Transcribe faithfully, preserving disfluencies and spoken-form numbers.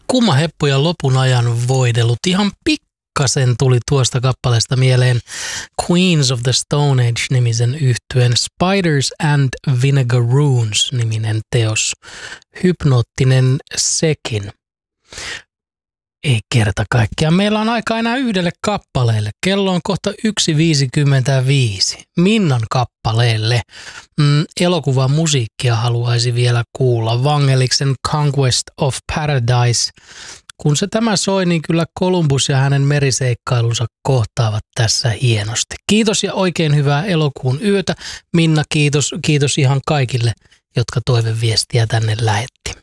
Kumma heppu ja lopun ajan voidelut. Ihan pikkasen tuli tuosta kappaleesta mieleen Queens of the Stone Age-nimisen yhtyeen Spiders and Vinegaroons-niminen teos. Hypnoottinen sekin. Ei kerta kaikkiaan. Meillä on aika enää yhdelle kappaleelle. Kello on kohta yksi viisikymmentäviisi. Minnan kappaleelle. Mm, elokuvan musiikkia haluaisi vielä kuulla. Vangeliksen Conquest of Paradise. Kun se tämä soi, niin kyllä Columbus ja hänen meriseikkailunsa kohtaavat tässä hienosti. Kiitos ja oikein hyvää elokuun yötä. Minna, kiitos, kiitos ihan kaikille, jotka toiveviestiä tänne lähetti.